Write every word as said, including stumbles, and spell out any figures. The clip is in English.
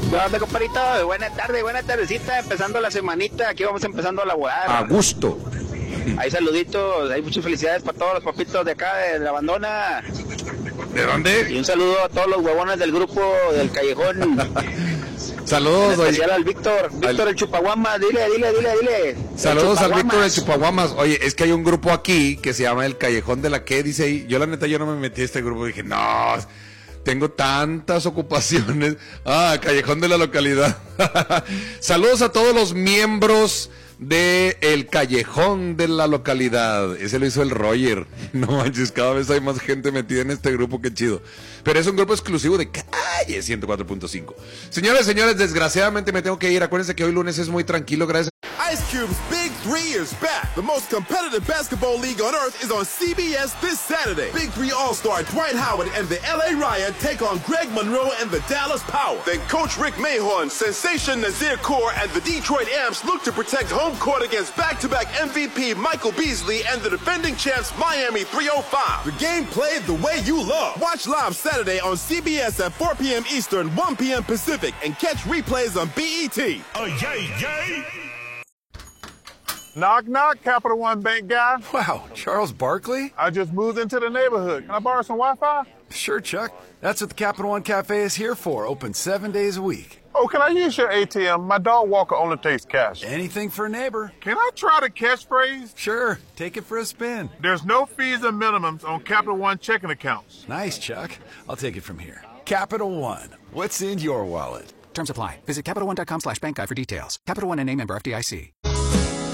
¿Qué onda, compadrito? Buena tarde, buena tardecita, empezando la semanita, aquí vamos empezando a laborar. A gusto. Hay saluditos, hay muchas felicidades para todos los papitos de acá, de la Abandona. ¿De dónde? Y un saludo a todos los huevones del grupo del Callejón. Saludos, en especial al Víctor, Víctor al... el Chupaguamas, dile, dile, dile, dile. Saludos al Víctor el Chupaguamas. Oye, es que hay un grupo aquí que se llama el Callejón de la que, dice ahí. Yo la neta, yo no me metí a este grupo, dije, no, tengo tantas ocupaciones. Ah, Callejón de la localidad. Saludos a todos los miembros de el Callejón de la localidad. Ese lo hizo el Roger. No manches, cada vez hay más gente metida en este grupo, qué chido. Pero es un grupo exclusivo de Calle ciento cuatro punto cinco. Señores, señores, desgraciadamente me tengo que ir. Acuérdense que hoy lunes es muy tranquilo, gracias. Ice Cube's Big Three is back. The most competitive basketball league on earth is on C B S this Saturday. Big Three All-Star Dwight Howard and the L A Riot take on Greg Monroe and the Dallas Power. Then Coach Rick Mahorn, Sensation Nazir Kaur, and the Detroit Amps look to protect home court against back-to-back M V P Michael Beasley and the defending champs Miami three oh five. The game played the way you love. Watch live Saturday on C B S at four p.m. Eastern, one p.m. Pacific, and catch replays on B E T. Oh, yay, yay! Knock, knock, Capital One Bank guy. Wow, Charles Barkley? I just moved into the neighborhood. Can I borrow some Wi-Fi? Sure, Chuck. That's what the Capital One Cafe is here for, open seven days a week. Oh, can I use your A T M? My dog Walker only takes cash. Anything for a neighbor. Can I try the catchphrase? Sure, take it for a spin. There's no fees or minimums on Capital One checking accounts. Nice, Chuck. I'll take it from here. Capital One. What's in your wallet? Terms apply. Visit CapitalOne.com slash bank guide for details. Capital One and a member F D I C.